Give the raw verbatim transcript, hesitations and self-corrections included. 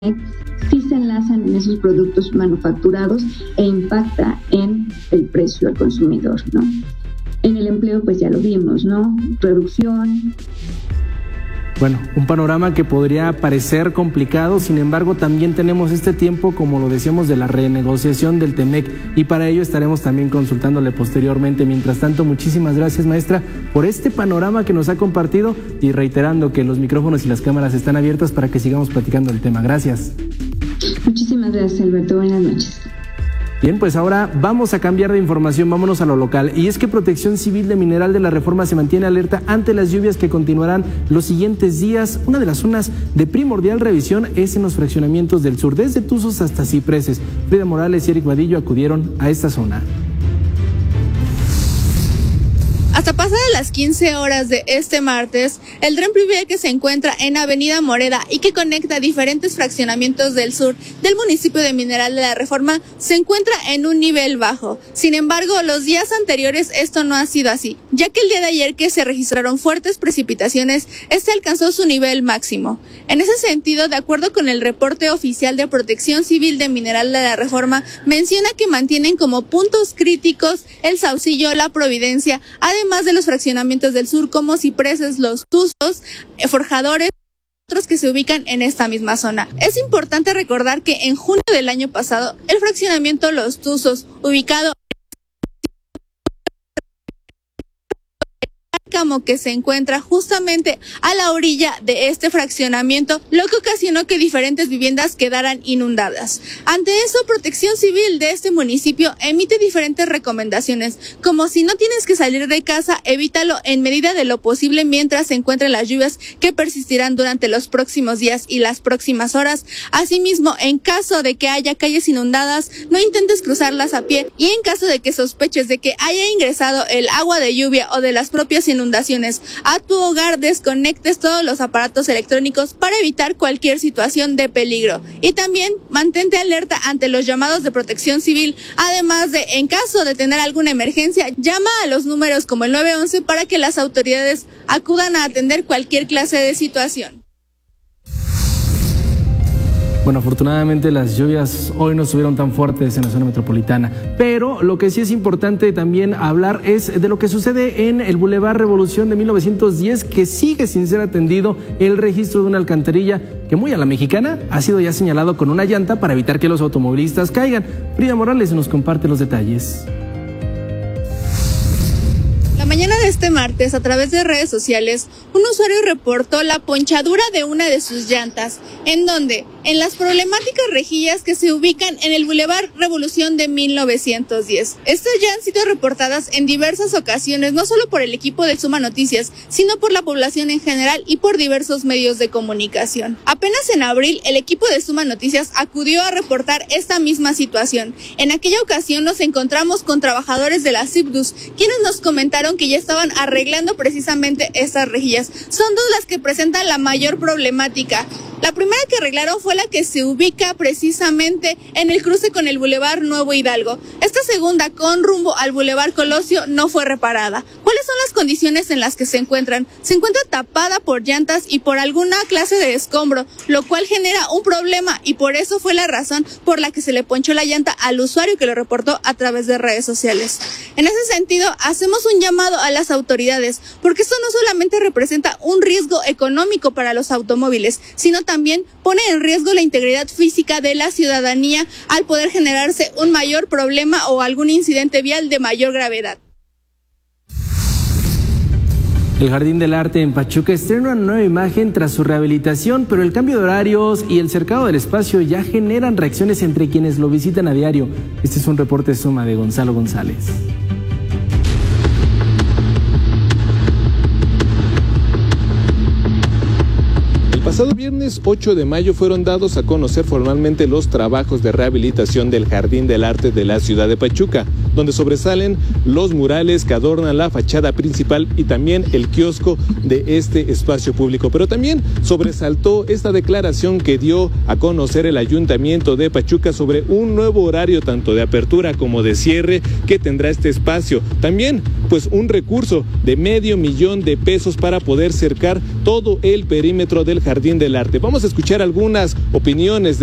sí se enlazan en esos productos manufacturados e impacta en el precio al consumidor, ¿no? En el empleo, pues ya lo vimos, ¿no? Reducción. Bueno, un panorama que podría parecer complicado, sin embargo también tenemos este tiempo, como lo decíamos, de la renegociación del Temec, y para ello estaremos también consultándole posteriormente. Mientras tanto, muchísimas gracias, maestra, por este panorama que nos ha compartido, y reiterando que los micrófonos y las cámaras están abiertas para que sigamos platicando el tema. Gracias. Muchísimas gracias, Alberto. Buenas noches. Bien, pues ahora vamos a cambiar de información, vámonos a lo local. Y es que Protección Civil de Mineral de la Reforma se mantiene alerta ante las lluvias que continuarán los siguientes días. Una de las zonas de primordial revisión es en los fraccionamientos del sur, desde Tuzos hasta Cipreses. Frida Morales y Eric Vadillo acudieron a esta zona. Hasta pasadas las quince horas de este martes, el tren Privé que se encuentra en Avenida Moreda y que conecta diferentes fraccionamientos del sur del municipio de Mineral de la Reforma se encuentra en un nivel bajo. Sin embargo, los días anteriores esto no ha sido así, ya que el día de ayer que se registraron fuertes precipitaciones, este alcanzó su nivel máximo. En ese sentido, de acuerdo con el reporte oficial de Protección Civil de Mineral de la Reforma, menciona que mantienen como puntos críticos el Saucillo, la Providencia, además Además de los fraccionamientos del sur como Cipreses, Los Tuzos, Forjadores, otros que se ubican en esta misma zona. Es importante recordar que en junio del año pasado, el fraccionamiento Los Tuzos, ubicado como que se encuentra justamente a la orilla de este fraccionamiento, lo que ocasionó que diferentes viviendas quedaran inundadas. Ante eso, Protección Civil de este municipio emite diferentes recomendaciones, como si no tienes que salir de casa, evítalo en medida de lo posible mientras se encuentren las lluvias que persistirán durante los próximos días y las próximas horas. Asimismo, en caso de que haya calles inundadas, no intentes cruzarlas a pie, y en caso de que sospeches de que haya ingresado el agua de lluvia o de las propias inundaciones inundaciones a tu hogar, desconectes todos los aparatos electrónicos para evitar cualquier situación de peligro. Y también mantente alerta ante los llamados de Protección Civil, además de, en caso de tener alguna emergencia, llama a los números como el nueve once para que las autoridades acudan a atender cualquier clase de situación. Bueno, afortunadamente las lluvias hoy no estuvieron tan fuertes en la zona metropolitana, pero lo que sí es importante también hablar es de lo que sucede en el Boulevard Revolución de mil novecientos diez, que sigue sin ser atendido el registro de una alcantarilla que, muy a la mexicana, ha sido ya señalado con una llanta para evitar que los automovilistas caigan. Frida Morales nos comparte los detalles. La mañana de este martes, a través de redes sociales, un usuario reportó la ponchadura de una de sus llantas, en donde, en las problemáticas rejillas que se ubican en el Boulevard Revolución de mil novecientos diez. Estas ya han sido reportadas en diversas ocasiones, no solo por el equipo de Suma Noticias, sino por la población en general y por diversos medios de comunicación. Apenas en abril, el equipo de Suma Noticias acudió a reportar esta misma situación. En aquella ocasión nos encontramos con trabajadores de la Cibdus, quienes nos comentaron que ya estaban arreglando precisamente estas rejillas. Son dos las que presentan la mayor problemática. La primera que arreglaron fue la que se ubica precisamente en el cruce con el Boulevard Nuevo Hidalgo. Esta segunda, con rumbo al Boulevard Colosio, no fue reparada. ¿Cuáles son las condiciones en las que se encuentran? Se encuentra tapada por llantas y por alguna clase de escombro, lo cual genera un problema, y por eso fue la razón por la que se le ponchó la llanta al usuario que lo reportó a través de redes sociales. En ese sentido, hacemos un llamado a las autoridades, porque esto no solamente representa un riesgo económico para los automóviles, sino también también pone en riesgo la integridad física de la ciudadanía al poder generarse un mayor problema o algún incidente vial de mayor gravedad. El Jardín del Arte en Pachuca estrena una nueva imagen tras su rehabilitación, pero el cambio de horarios y el cercado del espacio ya generan reacciones entre quienes lo visitan a diario. Este es un reporte Suma de Gonzalo González. El pasado viernes ocho de mayo fueron dados a conocer formalmente los trabajos de rehabilitación del Jardín del Arte de la ciudad de Pachuca. donde sobresalen los murales que adornan la fachada principal y también el kiosco de este espacio público. Pero también sobresaltó esta declaración que dio a conocer el Ayuntamiento de Pachuca sobre un nuevo horario tanto de apertura como de cierre que tendrá este espacio. También pues un recurso de medio millón de pesos para poder cercar todo el perímetro del Jardín del Arte. Vamos a escuchar algunas opiniones de